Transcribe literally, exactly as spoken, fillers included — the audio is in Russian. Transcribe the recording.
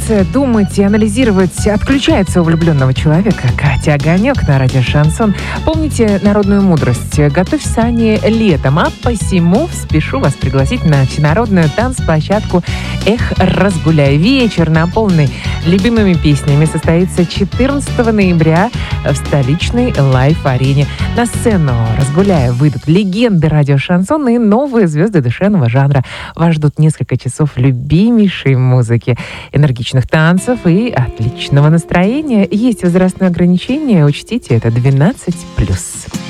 Размышляться, думать и анализировать отключается у влюбленного человека. Катя Огонек на радио «Шансон». Помните народную мудрость: готовь сани летом, а посему спешу вас пригласить на всенародную танцплощадку «Эх, разгуляй». Вечер, наполненный любимыми песнями, состоится четырнадцатого ноября в столичной лайф-арене. На сцену «Разгуляя» выйдут легенды радио «Шансон» и новые звезды душевного жанра. Вас ждут несколько часов любимейшей музыки, энергичных танцев и отличного настроения. Есть возрастное ограничение, учтите, это двенадцать плюс.